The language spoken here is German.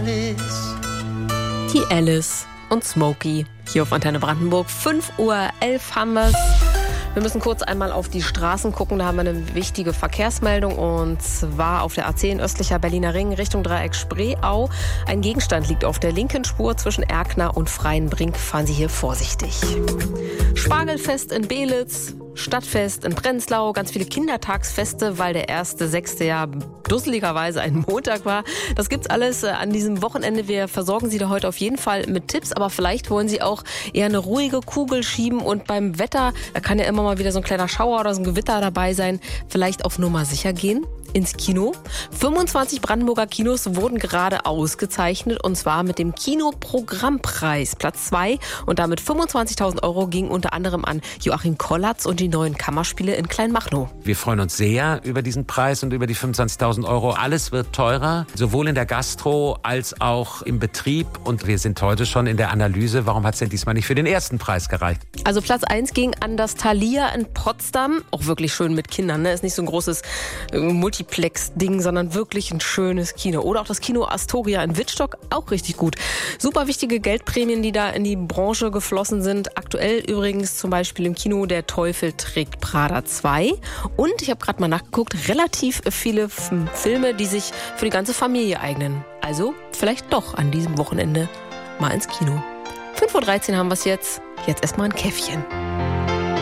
Alice. Die Alice und Smokey hier auf Antenne Brandenburg. 5:11 Uhr haben wir's. Wir müssen kurz einmal auf die Straßen gucken. Da haben wir eine wichtige Verkehrsmeldung und zwar auf der A10 östlicher Berliner Ring Richtung Dreieck Spreeau. Ein Gegenstand liegt auf der linken Spur zwischen Erkner und Freienbrink. Fahren Sie hier vorsichtig. Spargelfest in Belitz, Stadtfest in Prenzlau, ganz viele Kindertagsfeste, weil der 1.6. ja dusseligerweise ein Montag war. Das gibt's alles an diesem Wochenende. Wir versorgen Sie da heute auf jeden Fall mit Tipps, aber vielleicht wollen Sie auch eher eine ruhige Kugel schieben und beim Wetter, da kann ja immer mal wieder so ein kleiner Schauer oder so ein Gewitter dabei sein, vielleicht auf Nummer sicher gehen. Ins Kino. 25 Brandenburger Kinos wurden gerade ausgezeichnet und zwar mit dem Kinoprogrammpreis. Platz 2 und damit 25.000 € ging unter anderem an Joachim Kollatz und die neuen Kammerspiele in Kleinmachnow. Wir freuen uns sehr über diesen Preis und über die 25.000 €. Alles wird teurer, sowohl in der Gastro als auch im Betrieb. Und wir sind heute schon in der Analyse, warum hat es denn diesmal nicht für den ersten Preis gereicht? Also Platz 1 ging an das Thalia in Potsdam. Auch wirklich schön mit Kindern, ne? Ist nicht so ein großes Multiplex-Ding, sondern wirklich ein schönes Kino. Oder auch das Kino Astoria in Wittstock, auch richtig gut. Super wichtige Geldprämien, die da in die Branche geflossen sind. Aktuell übrigens zum Beispiel im Kino Der Teufel trägt Prada 2. Und ich habe gerade mal nachgeguckt, relativ viele Filme, die sich für die ganze Familie eignen. Also vielleicht doch an diesem Wochenende mal ins Kino. 5:13 Uhr haben wir es jetzt. Jetzt erstmal ein Käffchen.